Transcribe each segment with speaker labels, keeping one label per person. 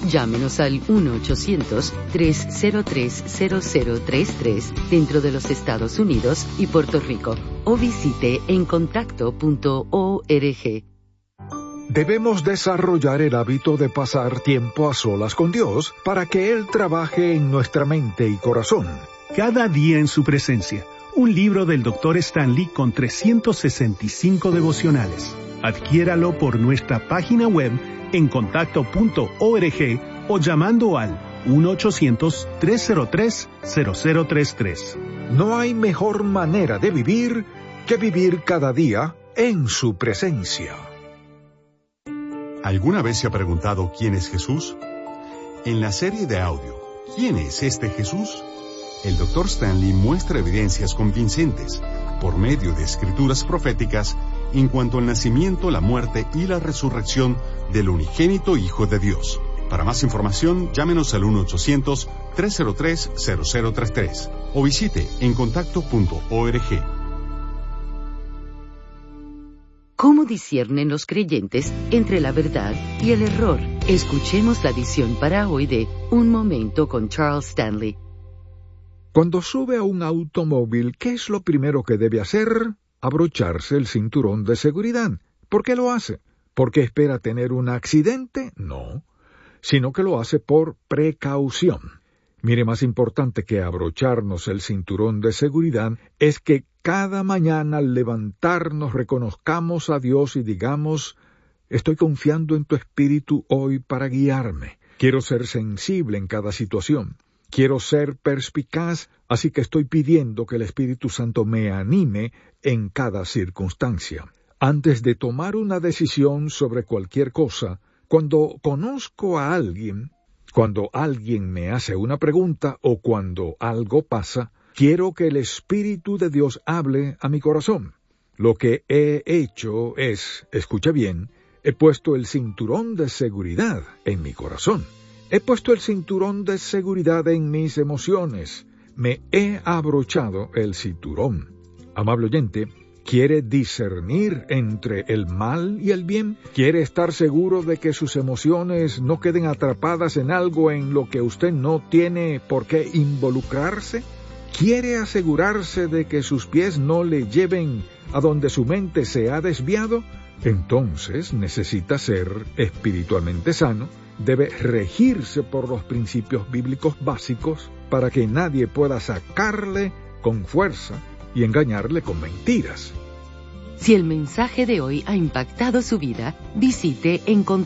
Speaker 1: Llámenos al 1-800-303-0033 dentro de los Estados Unidos y Puerto Rico o visite encontacto.org.
Speaker 2: Debemos desarrollar el hábito de pasar tiempo a solas con Dios para que Él trabaje en nuestra mente y corazón.
Speaker 3: Cada día en su presencia, un libro del Dr. Stanley con 365 devocionales. Adquiéralo por nuestra página web encontacto.org o llamando al 1-800-303-0033.
Speaker 2: No hay mejor manera de vivir que vivir cada día en su presencia.
Speaker 4: ¿Alguna vez se ha preguntado quién es Jesús? En la serie de audio, ¿Quién es este Jesús?, el Dr. Stanley muestra evidencias convincentes, por medio de escrituras proféticas, en cuanto al nacimiento, la muerte y la resurrección del unigénito Hijo de Dios. Para más información, llámenos al 1-800-303-0033 o visite encontacto.org.
Speaker 1: ¿Cómo disciernen los creyentes entre la verdad y el error? Escuchemos la edición para hoy de Un Momento con Charles Stanley.
Speaker 2: Cuando sube a un automóvil, ¿qué es lo primero que debe hacer? Abrocharse el cinturón de seguridad. ¿Por qué lo hace? ¿Porque espera tener un accidente? No, sino que lo hace por precaución. Mire, más importante que abrocharnos el cinturón de seguridad es que cada mañana al levantarnos reconozcamos a Dios y digamos: estoy confiando en tu Espíritu hoy para guiarme. Quiero ser sensible en cada situación. Quiero ser perspicaz, así que estoy pidiendo que el Espíritu Santo me anime en cada circunstancia. Antes de tomar una decisión sobre cualquier cosa, cuando conozco a alguien, cuando alguien me hace una pregunta o cuando algo pasa, quiero que el Espíritu de Dios hable a mi corazón. Lo que he hecho es, escucha bien, he puesto el cinturón de seguridad en mi corazón. He puesto el cinturón de seguridad en mis emociones. Me he abrochado el cinturón. Amable oyente, ¿quiere discernir entre el mal y el bien? ¿Quiere estar seguro de que sus emociones no queden atrapadas en algo en lo que usted no tiene por qué involucrarse? ¿Quiere asegurarse de que sus pies no le lleven a donde su mente se ha desviado? Entonces necesita ser espiritualmente sano. Debe regirse por los principios bíblicos básicos para que nadie pueda sacarle con fuerza y engañarle con mentiras.
Speaker 1: Si el mensaje de hoy ha impactado su vida, visite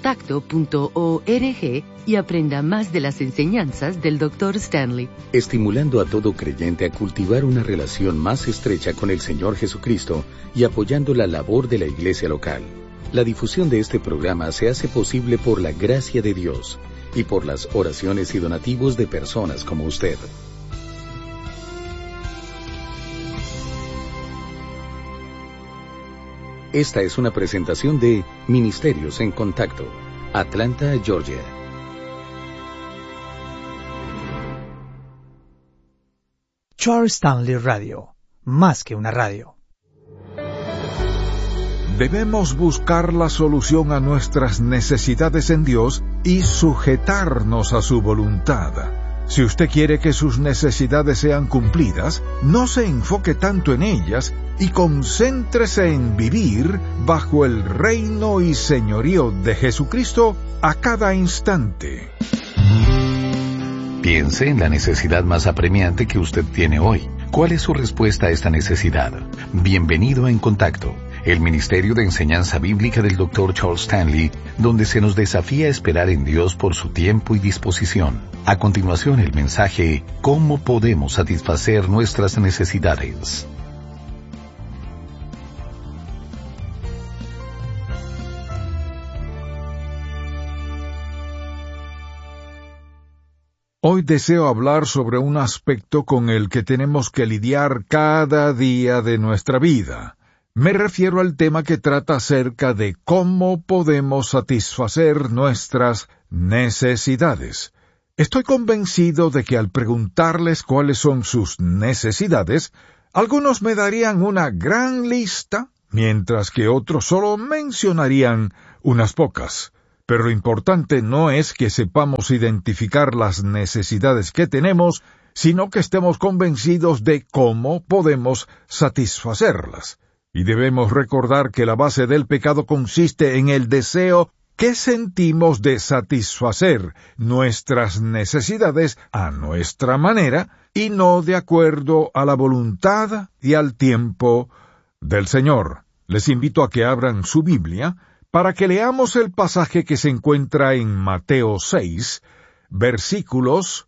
Speaker 1: encontacto.org y aprenda más de las enseñanzas del Dr. Stanley.
Speaker 5: Estimulando a todo creyente a cultivar una relación más estrecha con el Señor Jesucristo y apoyando la labor de la iglesia local. La difusión de este programa se hace posible por la gracia de Dios y por las oraciones y donativos de personas como usted. Esta es una presentación de Ministerios en Contacto, Atlanta, Georgia.
Speaker 6: Charles Stanley Radio, más que una radio.
Speaker 2: Debemos buscar la solución a nuestras necesidades en Dios y sujetarnos a su voluntad. Si usted quiere que sus necesidades sean cumplidas, no se enfoque tanto en ellas y concéntrese en vivir bajo el reino y señorío de Jesucristo a cada instante.
Speaker 5: Piense en la necesidad más apremiante que usted tiene hoy. ¿Cuál es su respuesta a esta necesidad? Bienvenido a En Contacto, el Ministerio de Enseñanza Bíblica del Dr. Charles Stanley, donde se nos desafía a esperar en Dios por su tiempo y disposición. A continuación, el mensaje: ¿cómo podemos satisfacer nuestras necesidades?
Speaker 2: Hoy deseo hablar sobre un aspecto con el que tenemos que lidiar cada día de nuestra vida. Me refiero al tema que trata acerca de cómo podemos satisfacer nuestras necesidades. Estoy convencido de que al preguntarles cuáles son sus necesidades, algunos me darían una gran lista, mientras que otros solo mencionarían unas pocas. Pero lo importante no es que sepamos identificar las necesidades que tenemos, sino que estemos convencidos de cómo podemos satisfacerlas. Y debemos recordar que la base del pecado consiste en el deseo que sentimos de satisfacer nuestras necesidades a nuestra manera y no de acuerdo a la voluntad y al tiempo del Señor. Les invito a que abran su Biblia para que leamos el pasaje que se encuentra en Mateo 6, versículos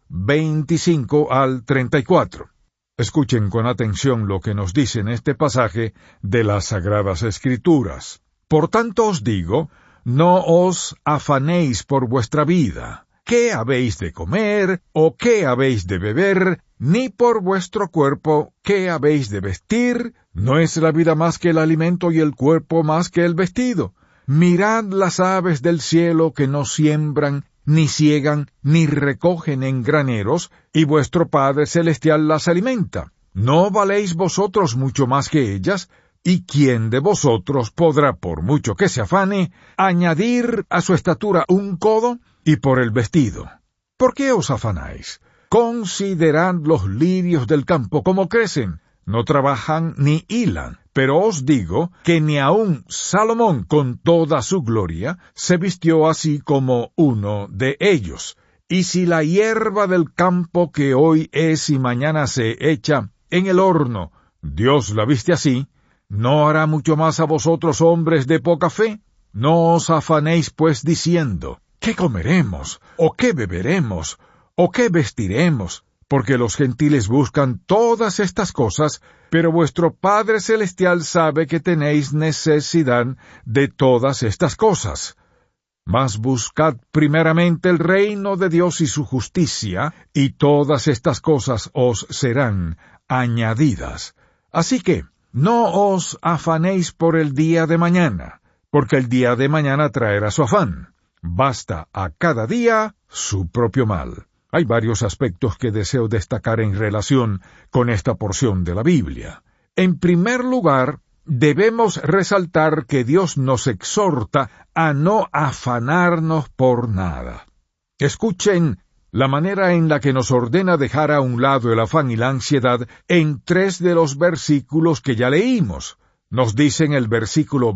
Speaker 2: 25 al 34. Escuchen con atención lo que nos dice en este pasaje de las Sagradas Escrituras. Por tanto os digo, no os afanéis por vuestra vida, qué habéis de comer o qué habéis de beber, ni por vuestro cuerpo, qué habéis de vestir. ¿No es la vida más que el alimento y el cuerpo más que el vestido? Mirad las aves del cielo que no siembran, ni siegan, ni recogen en graneros, y vuestro Padre Celestial las alimenta. ¿No valéis vosotros mucho más que ellas? ¿Y quién de vosotros podrá, por mucho que se afane, añadir a su estatura un codo? Y por el vestido, ¿por qué os afanáis? Considerad los lirios del campo cómo crecen, no trabajan ni hilan. Pero os digo que ni aun Salomón con toda su gloria se vistió así como uno de ellos. Y si la hierba del campo que hoy es y mañana se echa en el horno, Dios la viste así, ¿no hará mucho más a vosotros hombres de poca fe? No os afanéis pues diciendo, ¿qué comeremos? ¿O qué beberemos? ¿O qué vestiremos? Porque los gentiles buscan todas estas cosas, pero vuestro Padre Celestial sabe que tenéis necesidad de todas estas cosas. Mas buscad primeramente el reino de Dios y su justicia, y todas estas cosas os serán añadidas. Así que, no os afanéis por el día de mañana, porque el día de mañana traerá su afán. Basta a cada día su propio mal. Hay varios aspectos que deseo destacar en relación con esta porción de la Biblia. En primer lugar, debemos resaltar que Dios nos exhorta a no afanarnos por nada. Escuchen la manera en la que nos ordena dejar a un lado el afán y la ansiedad en 3 de los versículos que ya leímos. Nos dice en el versículo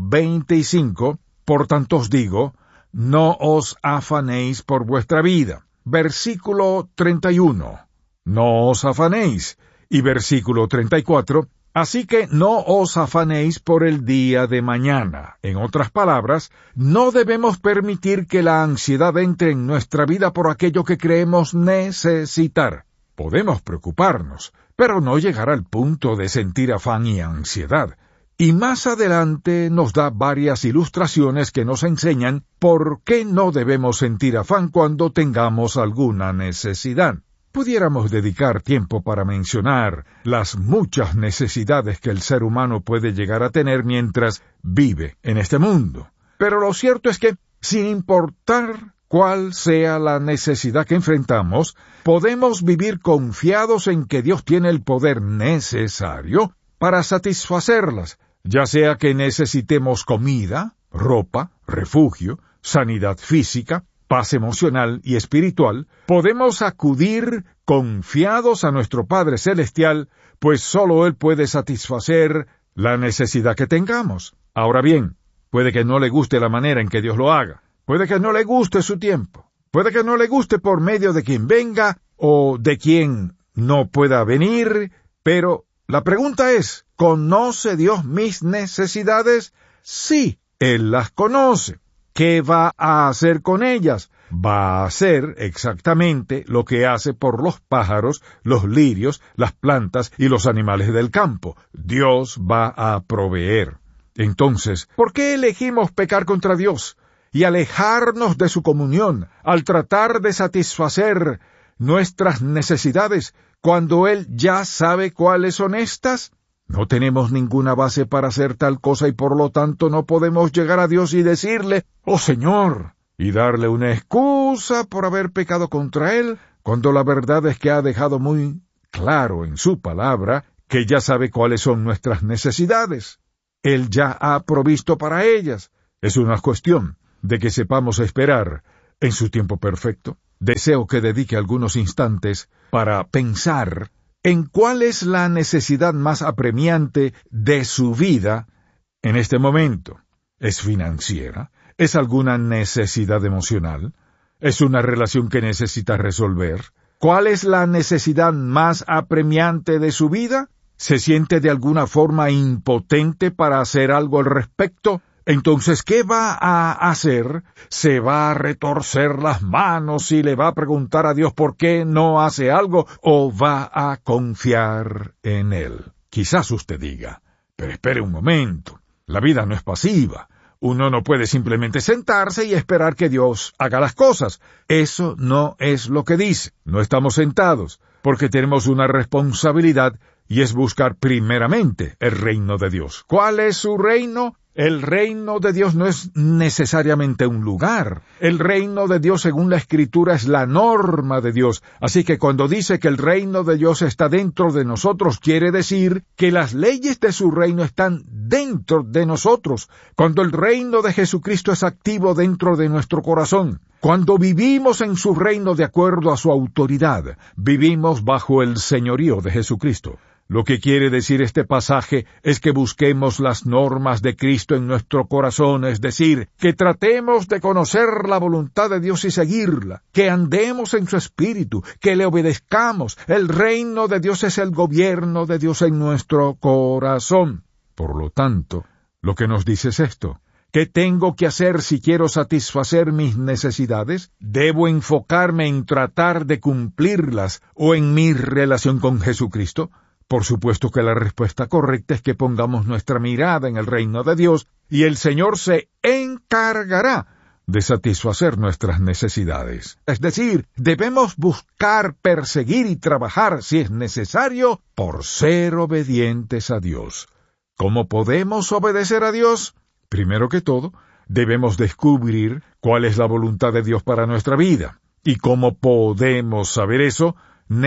Speaker 2: 25, por tanto os digo, no os afanéis por vuestra vida. Versículo 31, no os afanéis. Y versículo 34, así que no os afanéis por el día de mañana. En otras palabras, no debemos permitir que la ansiedad entre en nuestra vida por aquello que creemos necesitar. Podemos preocuparnos, pero no llegar al punto de sentir afán y ansiedad. Y más adelante nos da varias ilustraciones que nos enseñan por qué no debemos sentir afán cuando tengamos alguna necesidad. Pudiéramos dedicar tiempo para mencionar las muchas necesidades que el ser humano puede llegar a tener mientras vive en este mundo. Pero lo cierto es que, sin importar cuál sea la necesidad que enfrentamos, podemos vivir confiados en que Dios tiene el poder necesario para satisfacerlas, ya sea que necesitemos comida, ropa, refugio, sanidad física, paz emocional y espiritual. Podemos acudir confiados a nuestro Padre Celestial, pues solo Él puede satisfacer la necesidad que tengamos. Ahora bien, puede que no le guste la manera en que Dios lo haga, puede que no le guste su tiempo, puede que no le guste por medio de quien venga o de quien no pueda venir, pero la pregunta es, ¿conoce Dios mis necesidades? Sí, Él las conoce. ¿Qué va a hacer con ellas? Va a hacer exactamente lo que hace por los pájaros, los lirios, las plantas y los animales del campo. Dios va a proveer. Entonces, ¿por qué elegimos pecar contra Dios y alejarnos de su comunión al tratar de satisfacer nuestras necesidades cuando Él ya sabe cuáles son estas? No tenemos ninguna base para hacer tal cosa y por lo tanto no podemos llegar a Dios y decirle, «Oh Señor», y darle una excusa por haber pecado contra Él, cuando la verdad es que ha dejado muy claro en su palabra que ya sabe cuáles son nuestras necesidades. Él ya ha provisto para ellas. Es una cuestión de que sepamos esperar en su tiempo perfecto, deseo que dedique algunos instantes para pensar en cuál es la necesidad más apremiante de su vida en este momento. ¿Es financiera? ¿Es alguna necesidad emocional? ¿Es una relación que necesita resolver? ¿Cuál es la necesidad más apremiante de su vida? ¿Se siente de alguna forma impotente para hacer algo al respecto? Entonces, ¿qué va a hacer? ¿Se va a retorcer las manos y le va a preguntar a Dios por qué no hace algo? ¿O va a confiar en Él? Quizás usted diga, pero espere un momento, la vida no es pasiva. Uno no puede simplemente sentarse y esperar que Dios haga las cosas. Eso no es lo que dice. No estamos sentados, porque tenemos una responsabilidad y es buscar primeramente el reino de Dios. ¿Cuál es su reino? El reino de Dios no es necesariamente un lugar. El reino de Dios, según la Escritura, es la norma de Dios. Así que cuando dice que el reino de Dios está dentro de nosotros, quiere decir que las leyes de su reino están dentro de nosotros. Cuando el reino de Jesucristo es activo dentro de nuestro corazón. Cuando vivimos en su reino de acuerdo a su autoridad, vivimos bajo el señorío de Jesucristo. Lo que quiere decir este pasaje es que busquemos las normas de Cristo en nuestro corazón, es decir, que tratemos de conocer la voluntad de Dios y seguirla, que andemos en su espíritu, que le obedezcamos. El reino de Dios es el gobierno de Dios en nuestro corazón. Por lo tanto, lo que nos dice es esto. ¿Qué tengo que hacer si quiero satisfacer mis necesidades? ¿Debo enfocarme en tratar de cumplirlas o en mi relación con Jesucristo? Por supuesto que la respuesta correcta es que pongamos nuestra mirada en el reino de Dios y el Señor se encargará de satisfacer nuestras necesidades. Es decir, debemos buscar, perseguir y trabajar, si es necesario, por ser obedientes a Dios. ¿Cómo podemos obedecer a Dios? Primero que todo, debemos descubrir cuál es la voluntad de Dios para nuestra vida. ¿Y cómo podemos saber eso?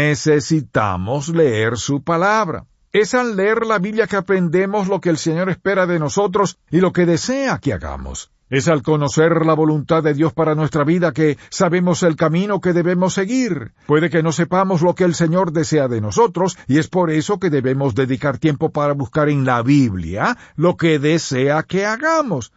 Speaker 2: Necesitamos leer su palabra. Es al leer la Biblia que aprendemos lo que el Señor espera de nosotros y lo que desea que hagamos. Es al conocer la voluntad de Dios para nuestra vida que sabemos el camino que debemos seguir. Puede que no sepamos lo que el Señor desea de nosotros, y es por eso que debemos dedicar tiempo para buscar en la Biblia lo que desea que hagamos.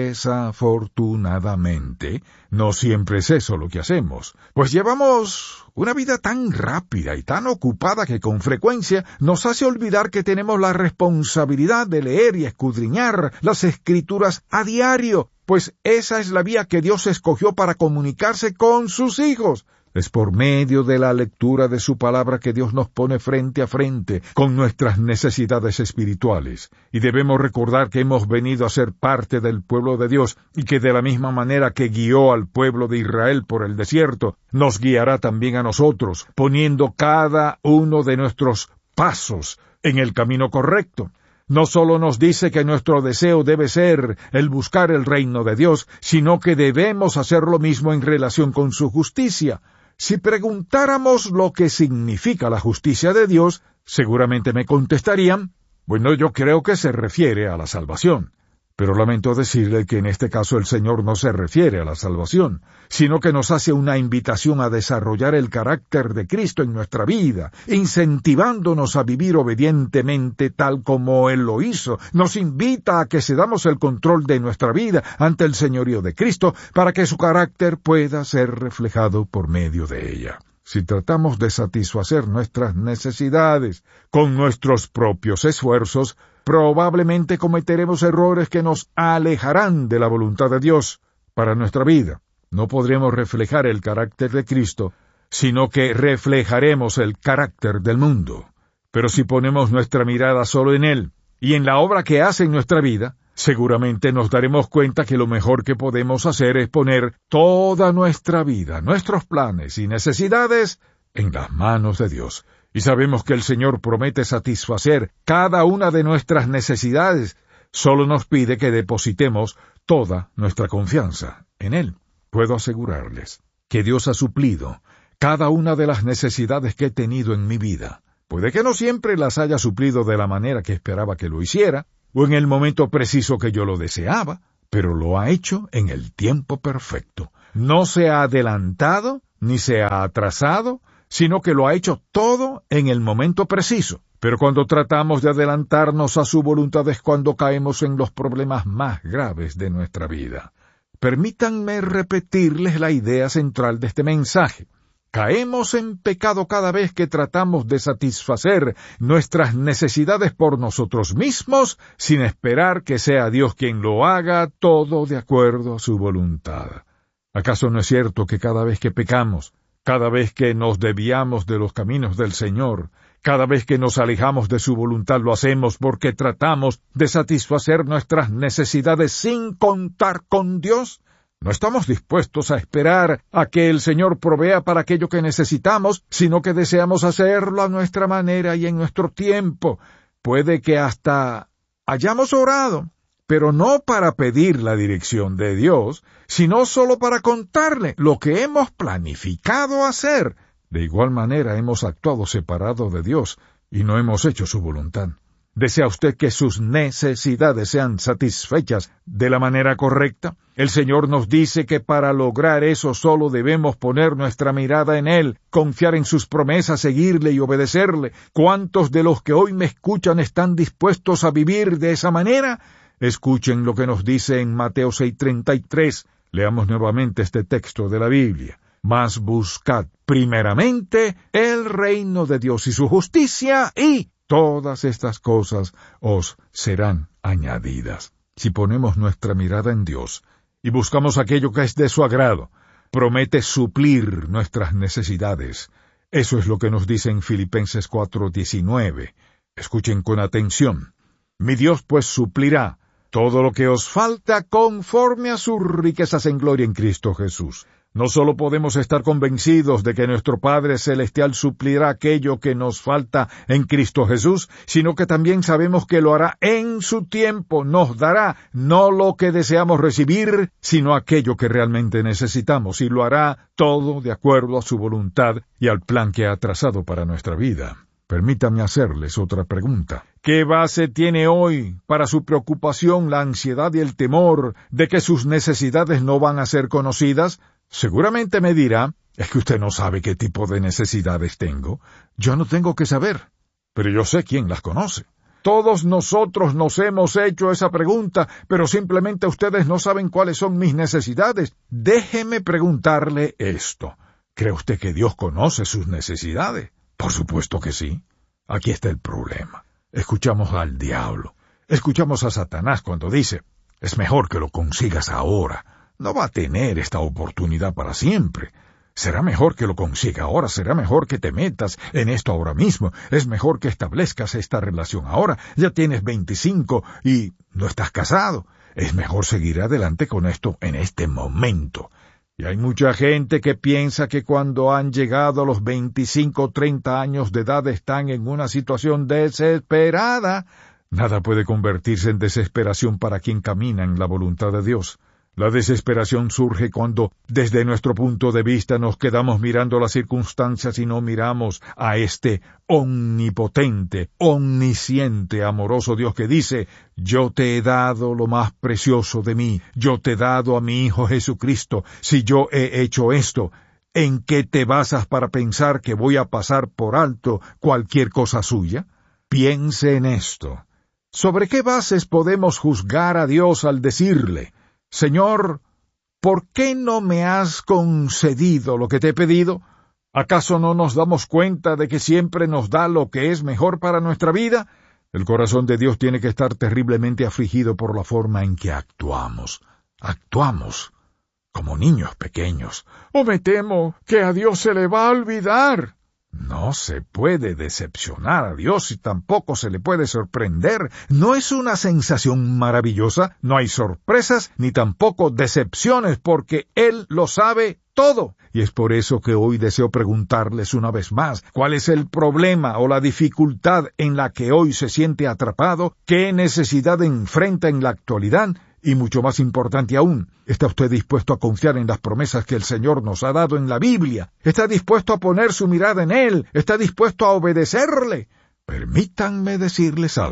Speaker 2: Desafortunadamente, no siempre es eso lo que hacemos, pues llevamos una vida tan rápida y tan ocupada que con frecuencia nos hace olvidar que tenemos la responsabilidad de leer y escudriñar las Escrituras a diario, pues esa es la vía que Dios escogió para comunicarse con sus hijos. Es por medio de la lectura de su palabra que Dios nos pone frente a frente con nuestras necesidades espirituales. Y debemos recordar que hemos venido a ser parte del pueblo de Dios y que de la misma manera que guió al pueblo de Israel por el desierto, nos guiará también a nosotros, poniendo cada uno de nuestros pasos en el camino correcto. No solo nos dice que nuestro deseo debe ser el buscar el reino de Dios, sino que debemos hacer lo mismo en relación con su justicia. Si preguntáramos lo que significa la justicia de Dios, seguramente me contestarían, bueno, yo creo que se refiere a la salvación. Pero lamento decirle que en este caso el Señor no se refiere a la salvación, sino que nos hace una invitación a desarrollar el carácter de Cristo en nuestra vida, incentivándonos a vivir obedientemente tal como Él lo hizo. Nos invita a que cedamos el control de nuestra vida ante el señorío de Cristo para que su carácter pueda ser reflejado por medio de ella. Si tratamos de satisfacer nuestras necesidades con nuestros propios esfuerzos, probablemente cometeremos errores que nos alejarán de la voluntad de Dios para nuestra vida. No podremos reflejar el carácter de Cristo, sino que reflejaremos el carácter del mundo. Pero si ponemos nuestra mirada solo en Él y en la obra que hace en nuestra vida, seguramente nos daremos cuenta que lo mejor que podemos hacer es poner toda nuestra vida, nuestros planes y necesidades en las manos de Dios. Y sabemos que el Señor promete satisfacer cada una de nuestras necesidades. Solo nos pide que depositemos toda nuestra confianza en Él. Puedo asegurarles que Dios ha suplido cada una de las necesidades que he tenido en mi vida. Puede que no siempre las haya suplido de la manera que esperaba que lo hiciera, o en el momento preciso que yo lo deseaba, pero lo ha hecho en el tiempo perfecto. No se ha adelantado ni se ha atrasado, sino que lo ha hecho todo en el momento preciso. Pero cuando tratamos de adelantarnos a su voluntad es cuando caemos en los problemas más graves de nuestra vida. Permítanme repetirles la idea central de este mensaje. Caemos en pecado cada vez que tratamos de satisfacer nuestras necesidades por nosotros mismos, sin esperar que sea Dios quien lo haga todo de acuerdo a su voluntad. ¿Acaso no es cierto que cada vez que pecamos, cada vez que nos desviamos de los caminos del Señor, cada vez que nos alejamos de su voluntad lo hacemos porque tratamos de satisfacer nuestras necesidades sin contar con Dios? No estamos dispuestos a esperar a que el Señor provea para aquello que necesitamos, sino que deseamos hacerlo a nuestra manera y en nuestro tiempo. Puede que hasta hayamos orado, pero no para pedir la dirección de Dios, sino solo para contarle lo que hemos planificado hacer. De igual manera hemos actuado separado de Dios y no hemos hecho su voluntad. ¿Desea usted que sus necesidades sean satisfechas de la manera correcta? El Señor nos dice que para lograr eso solo debemos poner nuestra mirada en Él, confiar en sus promesas, seguirle y obedecerle. ¿Cuántos de los que hoy me escuchan están dispuestos a vivir de esa manera? Escuchen lo que nos dice en Mateo 6:33. Leamos nuevamente este texto de la Biblia. Mas buscad primeramente el reino de Dios y su justicia, y todas estas cosas os serán añadidas. Si ponemos nuestra mirada en Dios y buscamos aquello que es de su agrado, promete suplir nuestras necesidades. Eso es lo que nos dice en Filipenses 4:19. Escuchen con atención. Mi Dios pues suplirá todo lo que os falta conforme a sus riquezas en gloria en Cristo Jesús. No solo podemos estar convencidos de que nuestro Padre Celestial suplirá aquello que nos falta en Cristo Jesús, sino que también sabemos que lo hará en su tiempo. Nos dará no lo que deseamos recibir, sino aquello que realmente necesitamos, y lo hará todo de acuerdo a su voluntad y al plan que ha trazado para nuestra vida. Permítame hacerles otra pregunta. ¿Qué base tiene hoy para su preocupación, la ansiedad y el temor de que sus necesidades no van a ser conocidas? Seguramente me dirá, es que usted no sabe qué tipo de necesidades tengo. Yo no tengo que saber, pero yo sé quién las conoce. Todos nosotros nos hemos hecho esa pregunta, pero simplemente ustedes no saben cuáles son mis necesidades. Déjeme preguntarle esto. ¿Cree usted que Dios conoce sus necesidades? Por supuesto que sí. Aquí está el problema. Escuchamos al diablo. Escuchamos a Satanás cuando dice, es mejor que lo consigas ahora. No va a tener esta oportunidad para siempre. Será mejor que lo consiga ahora, será mejor que te metas en esto ahora mismo. Es mejor que establezcas esta relación ahora. Ya tienes 25 y no estás casado. Es mejor seguir adelante con esto en este momento. Y hay mucha gente que piensa que cuando han llegado a los 25 o 30 años de edad están en una situación desesperada. Nada puede convertirse en desesperación para quien camina en la voluntad de Dios. La desesperación surge cuando, desde nuestro punto de vista, nos quedamos mirando las circunstancias y no miramos a este omnipotente, omnisciente, amoroso Dios que dice, yo te he dado lo más precioso de mí, yo te he dado a mi Hijo Jesucristo. Si yo he hecho esto, ¿en qué te basas para pensar que voy a pasar por alto cualquier cosa suya? Piense en esto. ¿Sobre qué bases podemos juzgar a Dios al decirle, Señor, ¿por qué no me has concedido lo que te he pedido? ¿Acaso no nos damos cuenta de que siempre nos da lo que es mejor para nuestra vida? El corazón de Dios tiene que estar terriblemente afligido por la forma en que actuamos. Actuamos como niños pequeños. ¡Oh, me temo que a Dios se le va a olvidar! No se puede decepcionar a Dios y tampoco se le puede sorprender. No es una sensación maravillosa, no hay sorpresas ni tampoco decepciones porque Él lo sabe todo. Y es por eso que hoy deseo preguntarles una vez más, ¿cuál es el problema o la dificultad en la que hoy se siente atrapado? ¿Qué necesidad enfrenta en la actualidad? Y mucho más importante aún, ¿está usted dispuesto a confiar en las promesas que el Señor nos ha dado en la Biblia? ¿Está dispuesto a poner su mirada en Él? ¿Está dispuesto a obedecerle? Permítanme decirles algo.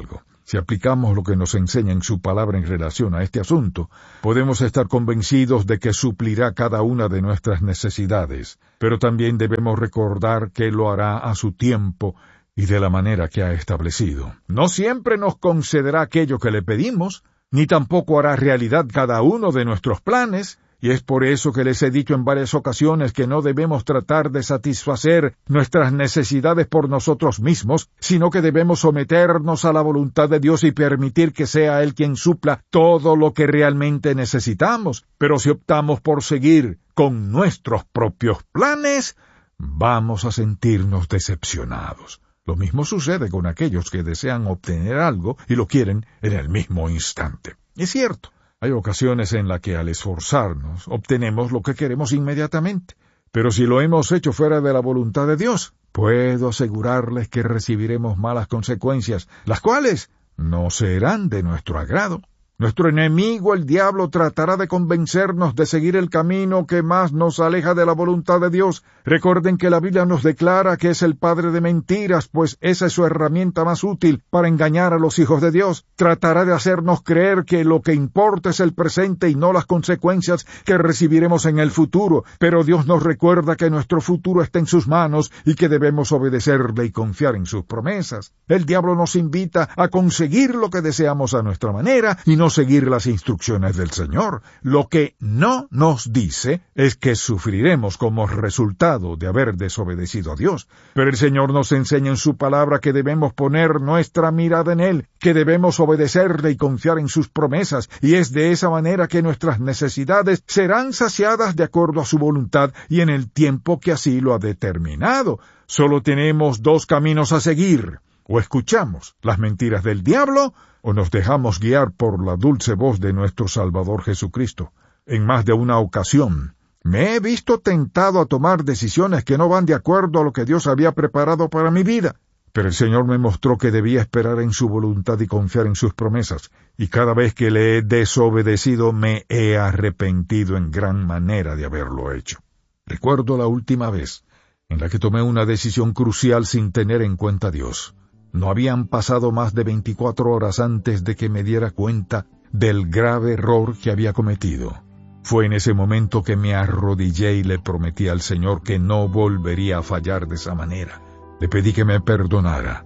Speaker 2: Si aplicamos lo que nos enseña en su palabra en relación a este asunto, podemos estar convencidos de que suplirá cada una de nuestras necesidades, pero también debemos recordar que lo hará a su tiempo y de la manera que ha establecido. No siempre nos concederá aquello que le pedimos, ni tampoco hará realidad cada uno de nuestros planes, y es por eso que les he dicho en varias ocasiones que no debemos tratar de satisfacer nuestras necesidades por nosotros mismos, sino que debemos someternos a la voluntad de Dios y permitir que sea Él quien supla todo lo que realmente necesitamos. Pero si optamos por seguir con nuestros propios planes, vamos a sentirnos decepcionados. Lo mismo sucede con aquellos que desean obtener algo y lo quieren en el mismo instante. Es cierto. Hay ocasiones en las que al esforzarnos obtenemos lo que queremos inmediatamente, pero si lo hemos hecho fuera de la voluntad de Dios, puedo asegurarles que recibiremos malas consecuencias, las cuales no serán de nuestro agrado. Nuestro enemigo, el diablo, tratará de convencernos de seguir el camino que más nos aleja de la voluntad de Dios. Recuerden que la Biblia nos declara que es el padre de mentiras, pues esa es su herramienta más útil para engañar a los hijos de Dios. Tratará de hacernos creer que lo que importa es el presente y no las consecuencias que recibiremos en el futuro. Pero Dios nos recuerda que nuestro futuro está en sus manos y que debemos obedecerle y confiar en sus promesas. El diablo nos invita a conseguir lo que deseamos a nuestra manera y no seguir las instrucciones del Señor. Lo que no nos dice es que sufriremos como resultado de haber desobedecido a Dios. Pero el Señor nos enseña en su palabra que debemos poner nuestra mirada en Él, que debemos obedecerle y confiar en sus promesas, y es de esa manera que nuestras necesidades serán saciadas de acuerdo a su voluntad y en el tiempo que así lo ha determinado. Solo tenemos dos caminos a seguir. O escuchamos las mentiras del diablo, o nos dejamos guiar por la dulce voz de nuestro Salvador Jesucristo. En más de una ocasión, me he visto tentado a tomar decisiones que no van de acuerdo a lo que Dios había preparado para mi vida. Pero el Señor me mostró que debía esperar en su voluntad y confiar en sus promesas, y cada vez que le he desobedecido me he arrepentido en gran manera de haberlo hecho. Recuerdo la última vez en la que tomé una decisión crucial sin tener en cuenta a Dios. No habían pasado más de 24 horas antes de que me diera cuenta del grave error que había cometido. Fue en ese momento que me arrodillé y le prometí al Señor que no volvería a fallar de esa manera. Le pedí que me perdonara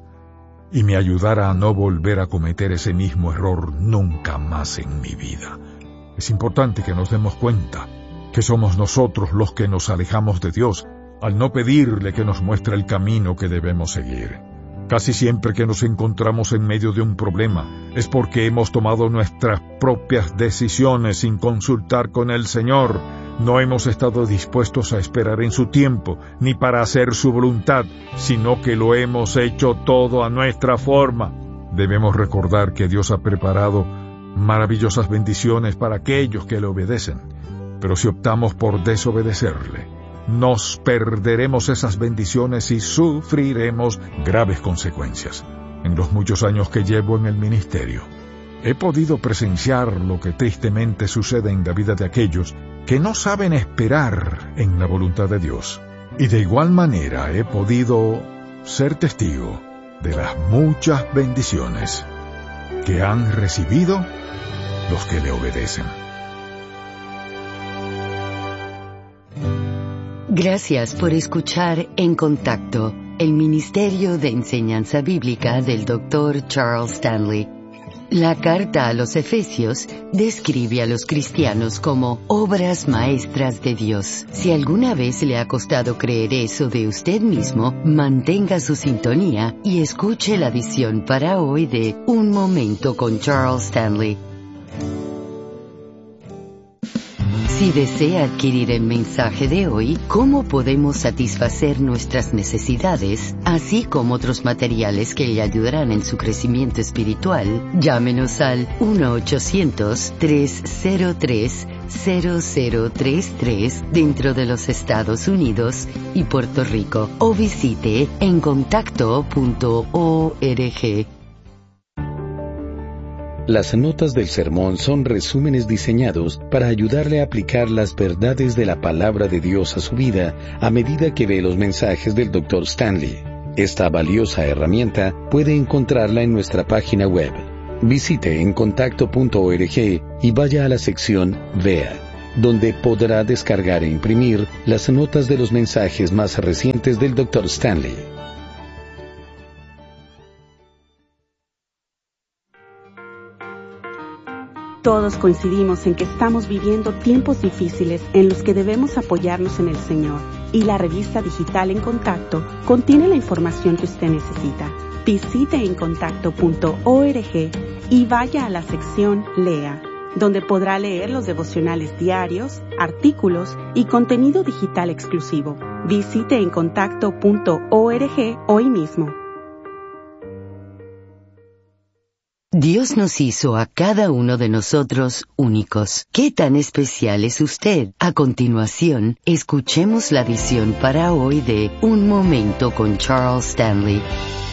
Speaker 2: y me ayudara a no volver a cometer ese mismo error nunca más en mi vida. Es importante que nos demos cuenta que somos nosotros los que nos alejamos de Dios al no pedirle que nos muestre el camino que debemos seguir. Casi siempre que nos encontramos en medio de un problema es porque hemos tomado nuestras propias decisiones sin consultar con el Señor. No hemos estado dispuestos a esperar en su tiempo, ni para hacer su voluntad, sino que lo hemos hecho todo a nuestra forma. Debemos recordar que Dios ha preparado maravillosas bendiciones para aquellos que le obedecen, pero si optamos por desobedecerle, nos perderemos esas bendiciones y sufriremos graves consecuencias. En los muchos años que llevo en el ministerio, he podido presenciar lo que tristemente sucede en la vida de aquellos que no saben esperar en la voluntad de Dios. Y de igual manera he podido ser testigo de las muchas bendiciones que han recibido los que le obedecen.
Speaker 1: Gracias por escuchar En Contacto, el Ministerio de Enseñanza Bíblica del Dr. Charles Stanley. La carta a los Efesios describe a los cristianos como obras maestras de Dios. Si alguna vez le ha costado creer eso de usted mismo, mantenga su sintonía y escuche la edición para hoy de Un Momento con Charles Stanley. Si desea adquirir el mensaje de hoy, ¿cómo podemos satisfacer nuestras necesidades, así como otros materiales que le ayudarán en su crecimiento espiritual? Llámenos al 1-800-303-0033 dentro de los Estados Unidos y Puerto Rico, o visite encontacto.org.
Speaker 5: Las notas del sermón son resúmenes diseñados para ayudarle a aplicar las verdades de la palabra de Dios a su vida a medida que ve los mensajes del Dr. Stanley. Esta valiosa herramienta puede encontrarla en nuestra página web,
Speaker 7: Visite encontacto.org y vaya a la sección Vea, donde podrá descargar e imprimir las notas de los mensajes más recientes del Dr. Stanley.
Speaker 8: Todos coincidimos en que estamos viviendo tiempos difíciles en los que debemos apoyarnos en el Señor, y la revista digital En Contacto contiene la información que usted necesita. Visite encontacto.org y vaya a la sección Lea, donde podrá leer los devocionales diarios, artículos y contenido digital exclusivo. Visite encontacto.org hoy mismo.
Speaker 1: Dios nos hizo a cada uno de nosotros únicos. ¿Qué tan especial es usted? A continuación, escuchemos la visión para hoy de Un Momento con Charles Stanley.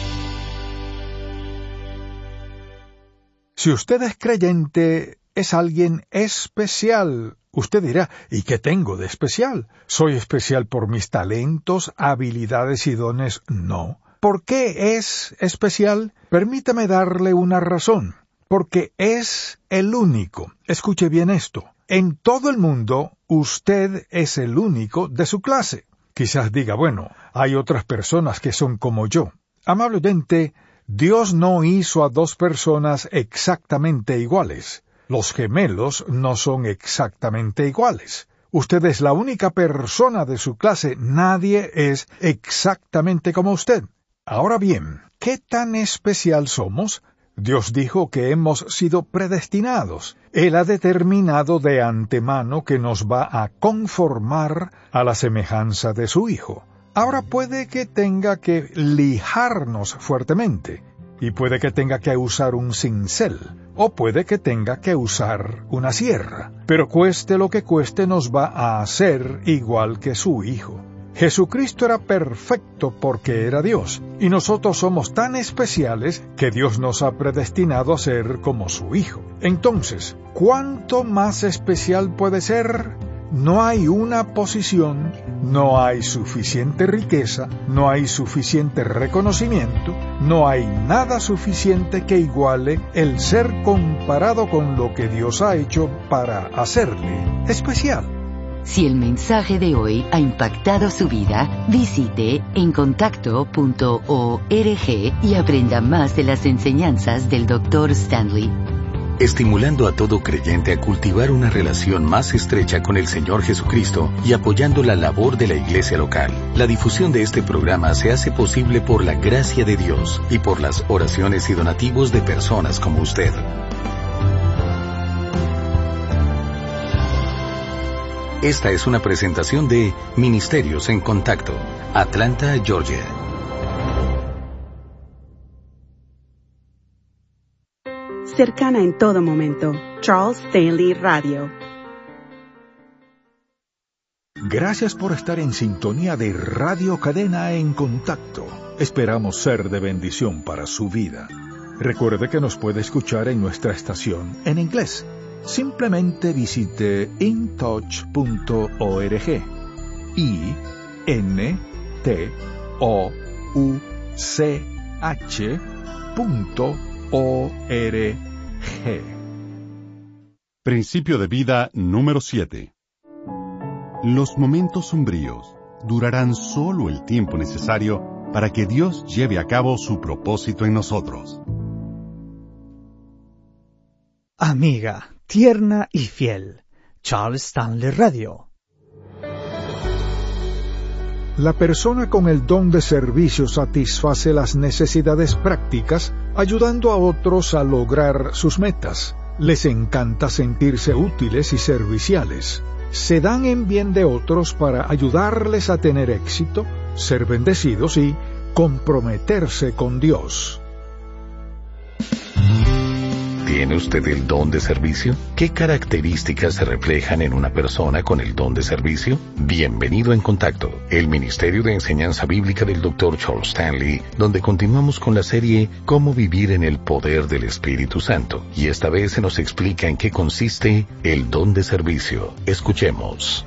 Speaker 2: Si usted es creyente, es alguien especial. Usted dirá, ¿y qué tengo de especial? ¿Soy especial por mis talentos, habilidades y dones? No. ¿Por qué es especial? Permítame darle una razón. Porque es el único. Escuche bien esto. En todo el mundo, usted es el único de su clase. Quizás diga, bueno, hay otras personas que son como yo. Amable oyente, Dios no hizo a dos personas exactamente iguales. Los gemelos no son exactamente iguales. Usted es la única persona de su clase. Nadie es exactamente como usted. Ahora bien, ¿qué tan especial somos? Dios dijo que hemos sido predestinados. Él ha determinado de antemano que nos va a conformar a la semejanza de su Hijo. Ahora puede que tenga que lijarnos fuertemente, y puede que tenga que usar un cincel, o puede que tenga que usar una sierra, pero cueste lo que cueste nos va a hacer igual que su Hijo. Jesucristo era perfecto porque era Dios, y nosotros somos tan especiales que Dios nos ha predestinado a ser como su Hijo. Entonces, ¿cuánto más especial puede ser? No hay una posición, no hay suficiente riqueza, no hay suficiente reconocimiento, no hay nada suficiente que iguale el ser comparado con lo que Dios ha hecho para hacerle especial.
Speaker 1: Si el mensaje de hoy ha impactado su vida, visite encontacto.org y aprenda más de las enseñanzas del Dr. Stanley.
Speaker 5: Estimulando a todo creyente a cultivar una relación más estrecha con el Señor Jesucristo y apoyando la labor de la iglesia local. La difusión de este programa se hace posible por la gracia de Dios y por las oraciones y donativos de personas como usted. Esta es una presentación de Ministerios en Contacto, Atlanta, Georgia.
Speaker 8: Cercana en todo momento, Charles Stanley Radio.
Speaker 2: Gracias por estar en sintonía de Radio Cadena En Contacto. Esperamos ser de bendición para su vida. Recuerde que nos puede escuchar en nuestra estación en inglés. Simplemente visite intouch.org. intouch.org.
Speaker 4: Principio de vida número 7. Los momentos sombríos durarán solo el tiempo necesario para que Dios lleve a cabo su propósito en nosotros.
Speaker 6: Amiga, tierna y fiel, Charles Stanley Radio.
Speaker 2: La persona con el don de servicio satisface las necesidades prácticas, ayudando a otros a lograr sus metas. Les encanta sentirse útiles y serviciales. Se dan en bien de otros para ayudarles a tener éxito, ser bendecidos y comprometerse con Dios.
Speaker 5: ¿Tiene usted el don de servicio? ¿Qué características se reflejan en una persona con el don de servicio? Bienvenido en Contacto, el Ministerio de Enseñanza Bíblica del Dr. Charles Stanley, donde continuamos con la serie Cómo vivir en el poder del Espíritu Santo. Y esta vez se nos explica en qué consiste el don de servicio. Escuchemos.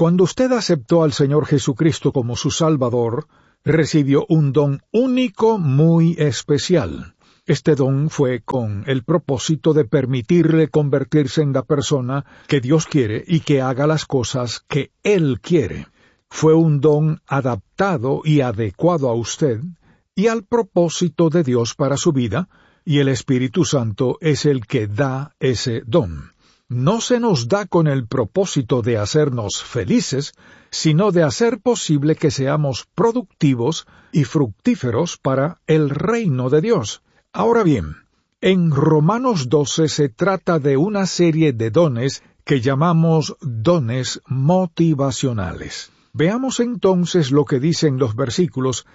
Speaker 2: Cuando usted aceptó al Señor Jesucristo como su Salvador, recibió un don único muy especial. Este don fue con el propósito de permitirle convertirse en la persona que Dios quiere y que haga las cosas que Él quiere. Fue un don adaptado y adecuado a usted y al propósito de Dios para su vida, y el Espíritu Santo es el que da ese don. No se nos da con el propósito de hacernos felices, sino de hacer posible que seamos productivos y fructíferos para el reino de Dios. Ahora bien, en Romanos 12 se trata de una serie de dones que llamamos dones motivacionales. Veamos entonces lo que dicen los versículos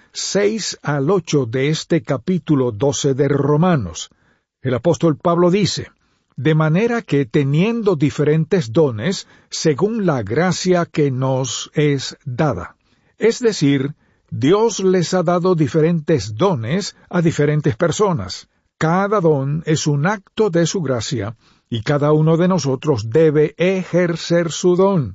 Speaker 2: 6 al 8 de este capítulo 12 de Romanos. El apóstol Pablo dice: de manera que teniendo diferentes dones, según la gracia que nos es dada. Es decir, Dios les ha dado diferentes dones a diferentes personas. Cada don es un acto de su gracia, y cada uno de nosotros debe ejercer su don.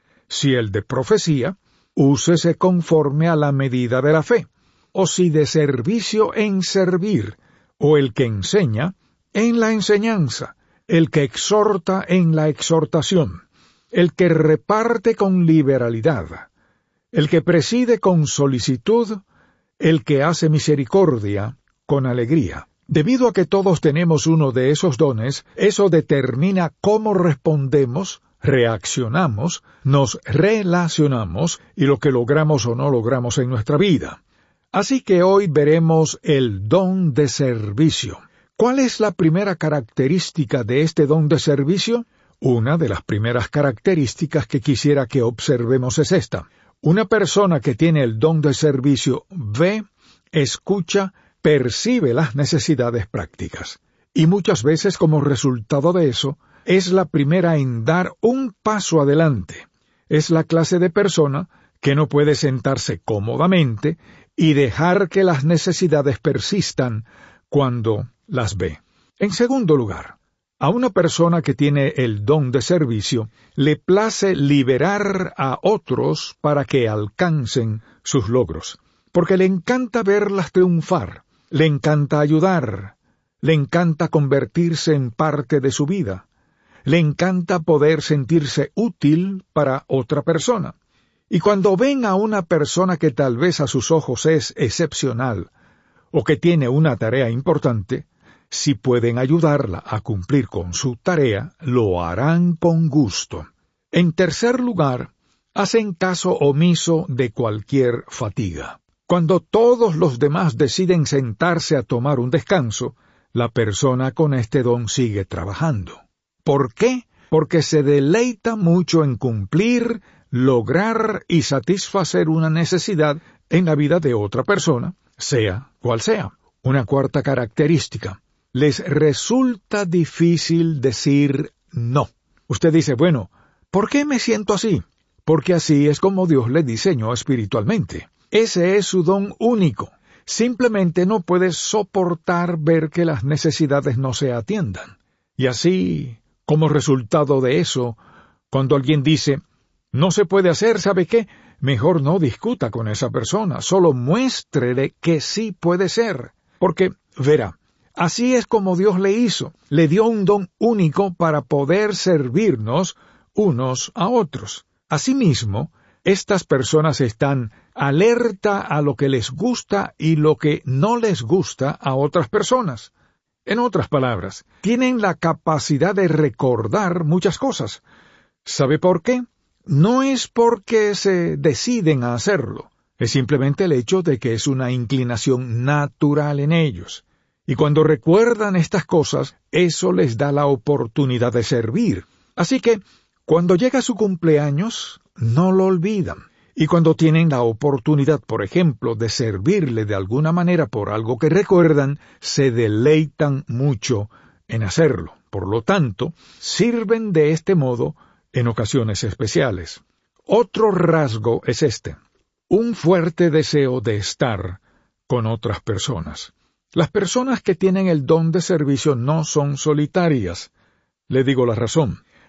Speaker 2: Si el de profecía, úsese conforme a la medida de la fe, o si de servicio en servir, o el que enseña, en la enseñanza, el que exhorta en la exhortación, el que reparte con liberalidad, el que preside con solicitud, el que hace misericordia con alegría. Debido a que todos tenemos uno de esos dones, eso determina cómo respondemos, reaccionamos, nos relacionamos y lo que logramos o no logramos en nuestra vida. Así que hoy veremos el don de servicio. ¿Cuál es la primera característica de este don de servicio? Una de las primeras características que quisiera que observemos es esta. Una persona que tiene el don de servicio ve, escucha, percibe las necesidades prácticas. Y muchas veces, como resultado de eso, es la primera en dar un paso adelante. Es la clase de persona que no puede sentarse cómodamente y dejar que las necesidades persistan cuando las ve. En segundo lugar, a una persona que tiene el don de servicio, le place liberar a otros para que alcancen sus logros, porque le encanta verlas triunfar, le encanta ayudar, le encanta convertirse en parte de su vida, le encanta poder sentirse útil para otra persona. Y cuando ven a una persona que tal vez a sus ojos es excepcional, o que tiene una tarea importante, si pueden ayudarla a cumplir con su tarea, lo harán con gusto. En tercer lugar, hacen caso omiso de cualquier fatiga. Cuando todos los demás deciden sentarse a tomar un descanso, la persona con este don sigue trabajando. ¿Por qué? Porque se deleita mucho en cumplir, lograr y satisfacer una necesidad en la vida de otra persona, sea cual sea. Una cuarta característica: les resulta difícil decir no. Usted dice, bueno, ¿por qué me siento así? Porque así es como Dios le diseñó espiritualmente. Ese es su don único. Simplemente no puede soportar ver que las necesidades no se atiendan. Y así, como resultado de eso, cuando alguien dice, no se puede hacer, ¿sabe qué? Mejor no discuta con esa persona, solo muéstrele que sí puede ser. Porque, verá, así es como Dios le hizo. Le dio un don único para poder servirnos unos a otros. Asimismo, estas personas están alerta a lo que les gusta y lo que no les gusta a otras personas. En otras palabras, tienen la capacidad de recordar muchas cosas. ¿Sabe por qué? No es porque se deciden a hacerlo. Es simplemente el hecho de que es una inclinación natural en ellos. Y cuando recuerdan estas cosas, eso les da la oportunidad de servir. Así que, cuando llega su cumpleaños, no lo olvidan. Y cuando tienen la oportunidad, por ejemplo, de servirle de alguna manera por algo que recuerdan, se deleitan mucho en hacerlo. Por lo tanto, sirven de este modo en ocasiones especiales. Otro rasgo es este: un fuerte deseo de estar con otras personas. Las personas que tienen el don de servicio no son solitarias. Le digo la razón.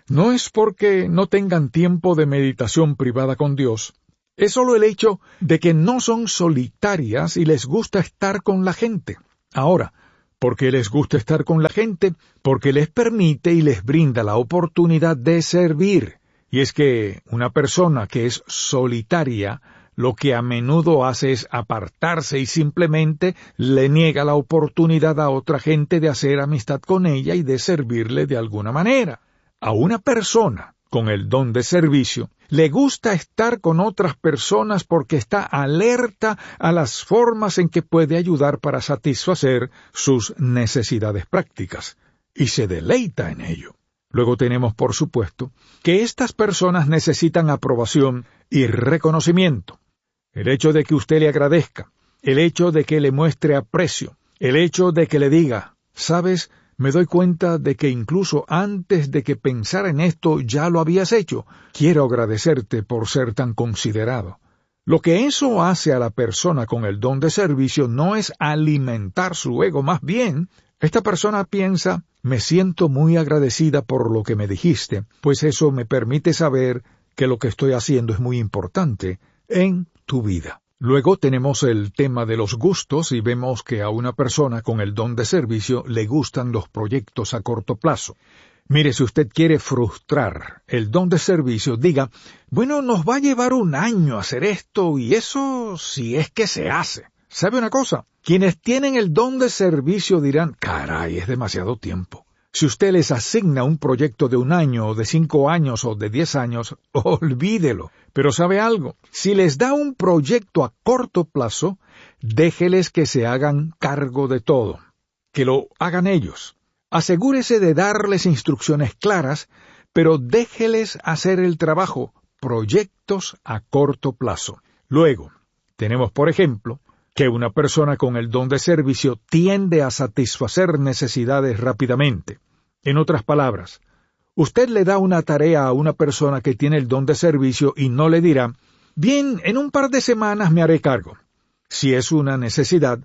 Speaker 2: No es porque no tengan tiempo de meditación privada con Dios, es solo el hecho de que no son solitarias y les gusta estar con la gente. Ahora, ¿por qué les gusta estar con la gente? Porque les permite y les brinda la oportunidad de servir. Y es que una persona que es solitaria, lo que a menudo hace es apartarse y simplemente le niega la oportunidad a otra gente de hacer amistad con ella y de servirle de alguna manera. A una persona con el don de servicio le gusta estar con otras personas porque está alerta a las formas en que puede ayudar para satisfacer sus necesidades prácticas, y se deleita en ello. Luego tenemos, por supuesto, que estas personas necesitan aprobación y reconocimiento. El hecho de que usted le agradezca, el hecho de que le muestre aprecio, el hecho de que le diga, ¿sabes? Me doy cuenta de que incluso antes de que pensara en esto ya lo habías hecho. Quiero agradecerte por ser tan considerado. Lo que eso hace a la persona con el don de servicio no es alimentar su ego, más bien, esta persona piensa, me siento muy agradecida por lo que me dijiste, pues eso me permite saber que lo que estoy haciendo es muy importante en tu vida. Luego tenemos el tema de los gustos y vemos que a una persona con el don de servicio le gustan los proyectos a corto plazo. Mire, si usted quiere frustrar el don de servicio, diga, bueno, nos va a llevar 1 año hacer esto y eso si es que se hace. ¿Sabe una cosa? Quienes tienen el don de servicio dirán, caray, es demasiado tiempo. Si usted les asigna un proyecto de 1 año, o de 5 años, o de 10 años, olvídelo. Pero ¿sabe algo? Si les da un proyecto a corto plazo, déjeles que se hagan cargo de todo. Que lo hagan ellos. Asegúrese de darles instrucciones claras, pero déjeles hacer el trabajo. Proyectos a corto plazo. Luego, tenemos, por ejemplo, que una persona con el don de servicio tiende a satisfacer necesidades rápidamente. En otras palabras, usted le da una tarea a una persona que tiene el don de servicio y no le dirá, bien, en un par de semanas me haré cargo. Si es una necesidad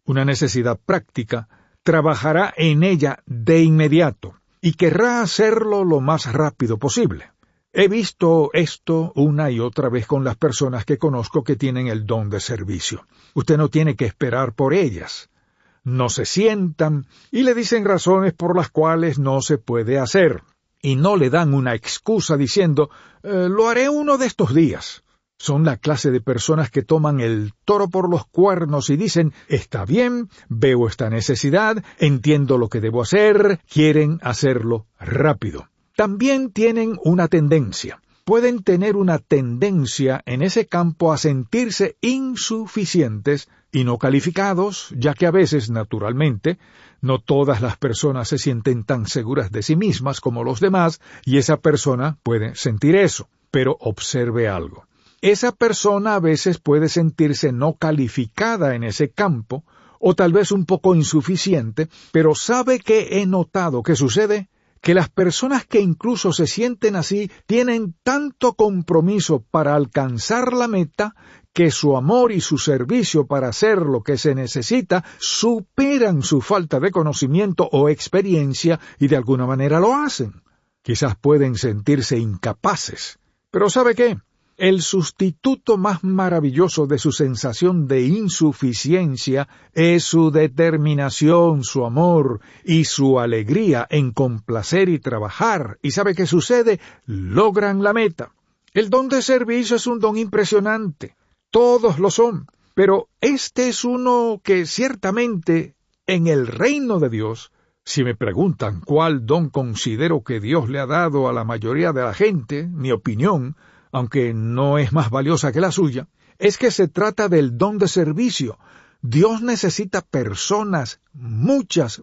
Speaker 2: práctica, trabajará en ella de inmediato y querrá hacerlo lo más rápido posible. He visto esto una y otra vez con las personas que conozco que tienen el don de servicio. Usted no tiene que esperar por ellas. No se sientan y le dicen razones por las cuales no se puede hacer. Y no le dan una excusa diciendo, lo haré uno de estos días. Son la clase de personas que toman el toro por los cuernos y dicen, está bien, veo esta necesidad, entiendo lo que debo hacer, quieren hacerlo rápido. También tienen una tendencia. Pueden tener una tendencia en ese campo a sentirse insuficientes y no calificados, ya que a veces, naturalmente, no todas las personas se sienten tan seguras de sí mismas como los demás, y esa persona puede sentir eso. Pero observe algo. Esa persona a veces puede sentirse no calificada en ese campo, o tal vez un poco insuficiente, pero ¿sabe qué he notado que sucede? Que las personas que incluso se sienten así tienen tanto compromiso para alcanzar la meta que su amor y su servicio para hacer lo que se necesita superan su falta de conocimiento o experiencia y de alguna manera lo hacen. Quizás pueden sentirse incapaces, pero ¿sabe qué? El sustituto más maravilloso de su sensación de insuficiencia es su determinación, su amor y su alegría en complacer y trabajar. ¿Y sabe qué sucede? Logran la meta. El don de servicio es un don impresionante. Todos lo son. Pero este es uno que ciertamente en el reino de Dios, si me preguntan cuál don considero que Dios le ha dado a la mayoría de la gente, mi opinión, aunque no es más valiosa que la suya, es que se trata del don de servicio. Dios necesita personas, muchas